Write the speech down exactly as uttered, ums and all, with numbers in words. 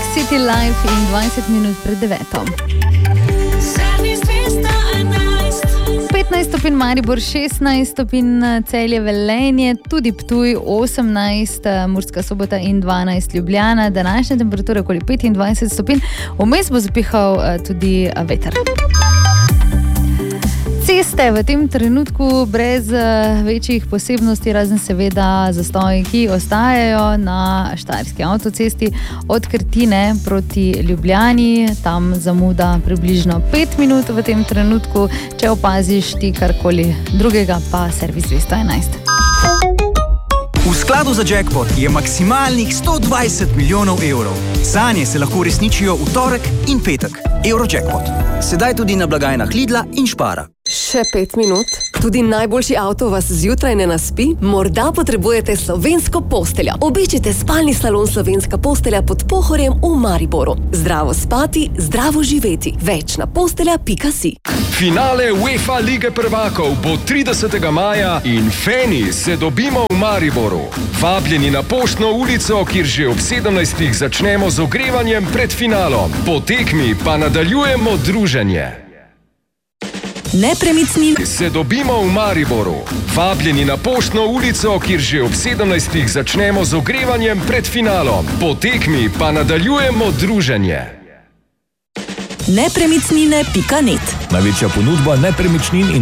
City Life in dvajset minut pred deveto. petnajst stopinj Maribor, šestnajst stopinj Celje, Velenje, tudi Ptuj, osemnajst Murska Sobota in dvanajst Ljubljana. Današnja temperatura okoli petindvajset stopinj, vmes bo zapihal tudi veter. Ceste v tem trenutku brez večjih posebnosti, razen seveda zastoji, ki ostajajo na Štajerski avtocesti od Krtine proti Ljubljani. Tam zamuda približno pet minut v tem trenutku. Če opaziš ti karkoli drugega, pa servis dvesto enajst. V skladu za jackpot je maksimalnih sto dvajset milijonov evrov. Sanje se lahko uresničijo v torek in petek. Eurojackpot. Sedaj tudi na blagajnah Lidla in Spara. Še pet minut? Tudi najboljši avto vas zjutraj ne naspi? Morda potrebujete slovensko posteljo. Obiščite spalni salon Slovenska postelja pod Pohorjem v Mariboru. Zdravo spati, zdravo živeti. Več na postelja pika si. Finale UEFA Lige prvakov bo tridesetega maja in feni se dobimo v Mariboru. Vabljeni na Poštno ulico, kjer že ob sedemnajstih začnemo z ogrevanjem pred finalom. Po tekmi pa nadaljujemo druženje. Nepremičnin se dobimo v Mariboru. Vabljeni na Poštno ulico, kjer že ob sedemnajstih začnemo z ogrevanjem pred finalom. Po tekmi pa nadaljujemo druženje. Nepremičnine pika net. Največja ponudba nepremičnin in